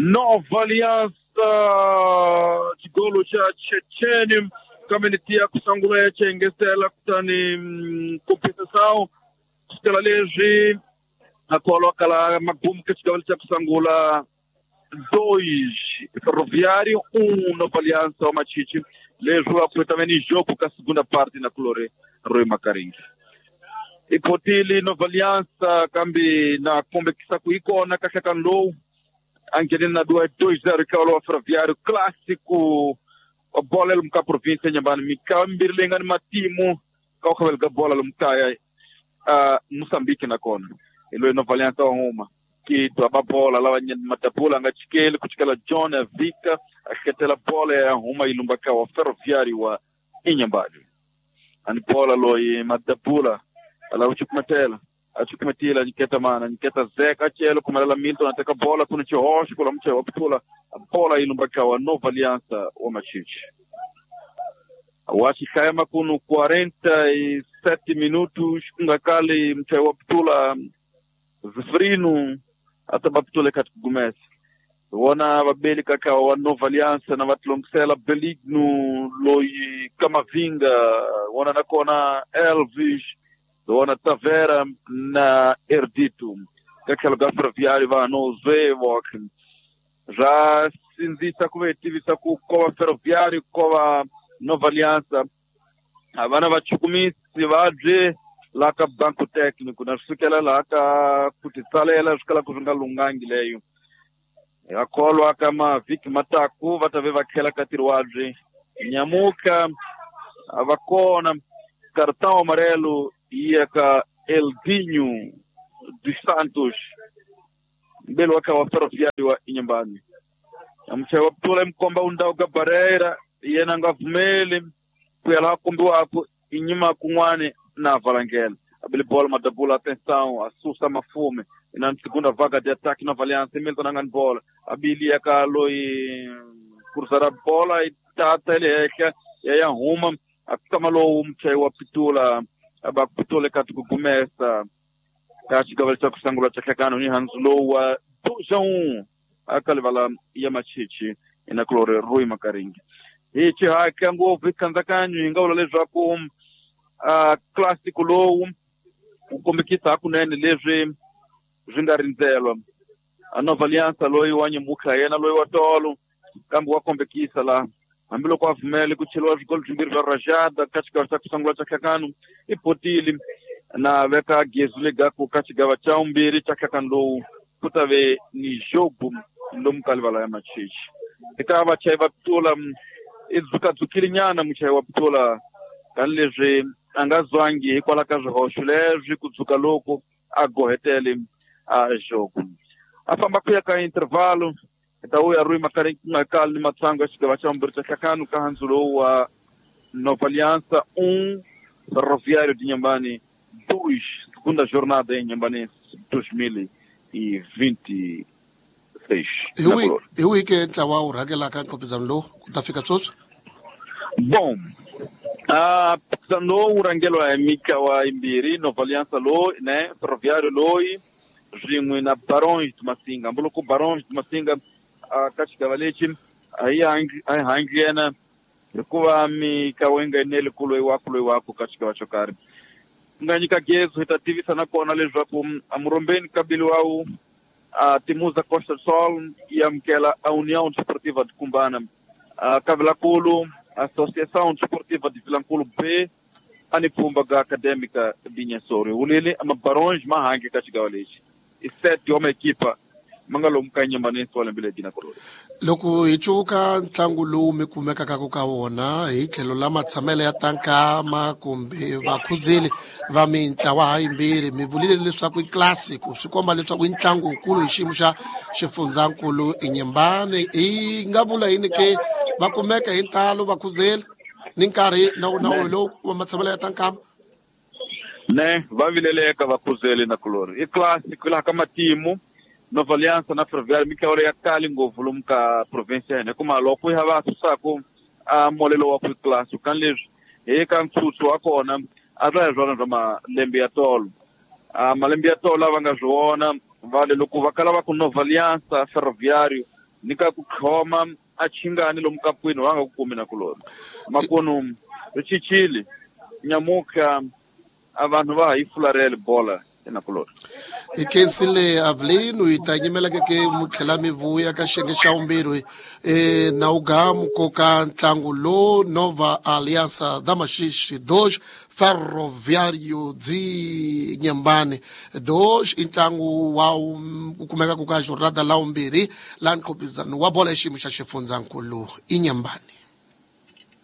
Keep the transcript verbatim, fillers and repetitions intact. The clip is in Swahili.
Nova Aliança chigolo cha Checheni kamenitia kusangula ya chengesela kutani competição stela leji akoloka la magumu kachigolo cha kusangula dois Ferroviário um Nova Aliança uma chichi lejo akwetamente jogo ka segunda parte na Colore Rui Macarinha ipotili Nova Aliança kambi na competição kuiko na kashakando Angelina dois zero Paulo Ferroviário clássico a bola lumka província nyambani mikambir lengan matimu ka khawel ga bola lumka a Moçambique na kona ilo Nova Aliança uma que to a bola lá nyen matapula nga chikele kuchikala John Vika aketela bola ya uma ilumba ka Ferroviário wa inyambani ani bola loyi matapula ala uchukumatela achukumatila niketa mana niketa zeka chelo kumalala Milton ataka bola kuna chihoshi kula mche wapitula bola ilumbaka wa Nova Aliança wa machichi wachi kaya makunu quarenta e sete minutos ngakali mche wapitula Zefrino atabapitule katikugumesi wana babeli kaka wa Nova Aliança na watlomsela Beligno loyi Kamavinga wana nakona Elvis Dona Tavera na Erdito. Aquele lugar ferroviário vai no Zevo. Já sinzita com atividade com a ferroviário com a Nova Aliança. A vana vai chukumi se vai de lá com banco técnico. Na sukela lá com kutitala ela escala kuzunga lungangi leio. A colo a kama Vic Mataku vai ter aquela catiruagem. Nhamuka a vacona cartão amarelo ia ka Eldinho dos Santos mbele waka wa Ferroviário wa inyambani amchewa pula mkomba undao gabareira yena ngavumele kuyala kumbi wako inyima kungwane na Valangela abili bola madabula atenção asusa mafume ina segunda vaga de ataque na Aliança Milton nangan bola abili yaka loi kursara bola itata ele ya huma akamalo mchewa pitula abakutole katukugumesa kachigawalisa kusangula chakakano ni Hanzulowa dois a um akalivala ya machichi ina Colore Rui Macarinha hichi haka ngovu kanzakanyu ingawula lezo ku a clássico low ukomikita kunene leje jingarinzelo a Nova Aliança loyi wanye mukhayena loyi watolo kambu wakombekisa la ambilo kwa vumele kuchelewa vigolo vimbiri vya rajada katika kusangula chakakano ipotili na veka gezulega ku kachigawa cha umbiri chakakando kutave ni jogo ndomkalivala ya machichi ikaba chaiva ptola izuka zukilinyana mchaiva ptola kanleje angazwangi ikwala kaje hoshuleje kuzuka loko agohetele a jogo afamba kuya ka intervalo Então, a Rui Macarinha na calma matsango chegava a umbiri chakakano ka Hanzulowa Nova Aliança um Ferroviário de Inhambane dois segunda jornada em Inhambane dois mil e vinte e seis. Eu vi que estava o Ragela cá com Pizanlo, tá fica todos? Bom, a Pizanlo o Rangelo é Mika wa Imbiri Nova Aliança lo, né? Ferroviário loi, jingo na Barões de Masinga, ambuluco Barões de Masinga a Cachigavalete, aí a Angliana kuwa mi kawenga nele kulo iwakulo iwaku katika wachokari nganyika gezo hitativi sana kuona lezo hapo amurombeni kabili wao a Timuza Costa Sol ya mkela a União Desportiva de Cumbana a Cavilacolo Associação Desportiva de Vilanculo B anipumba ga Académica de Nhassori ulele ama Barões mahangi katika waleji e sete uma equipa mangalo mkanya manenso wala mbele dina Colore loko ichuka ntlangu lowu mi kumekaka ka wona hi tlhelo la matsamelo ya tankama kumbe vakhuzeli va mitlawa hayimbirhi mi vulile leswaku i classico swi komba leswaku i ntlangu wukulu hi xiyimo xa xifundzankulu Inhambane i nga vula yini ke va kumeka hi ntalo vakhuzeli ni nkarhi na na lowu wa matsamelo ya tankama ne va vileleka vakhuzeli na Colore i classico la kama timu Nova Aliança na Ferroviário mika ore yakali ngovu lumka província ne kuma loko ihava susako a molelo wa classe kanlejo e kan tsutsu akona atra jona jama lembe ya tolo a malembe ya tolo avanga jona vale loko vakala va ku Nova Aliança Ferroviário nika kukhoma achingani lo mkapwini wanga kukumi na kulona makono richichili nyamuka abantu bahayifularele bola ena kulona ikensile Avelino itanyimela keke muthlela mivuya ka xiyenge xa vumbirhi eh na ugamu koka ntlangu lo Nova Aliança da Maxixe dois Ferroviário de Nyambane dois intlangu wa ukumeka kuka jornada la vumbirhi la nqobizano wa bola xiyimo xa xifundzankulu iNyambane.